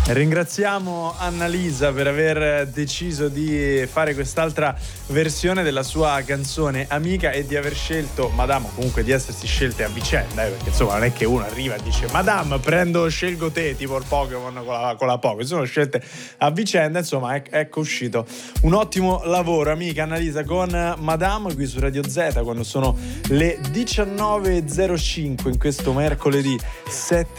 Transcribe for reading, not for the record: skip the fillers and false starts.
Ringraziamo Annalisa per aver deciso di fare quest'altra versione della sua canzone Amica e di aver scelto Madame, o comunque di essersi scelte a vicenda, perché insomma non è che uno arriva e dice Madame scelgo te, tipo il Pokémon con la Poké, sono scelte a vicenda, insomma ecco uscito un ottimo lavoro, amica Annalisa, con Madame qui su Radio Z quando sono le 19.05 in questo mercoledì 7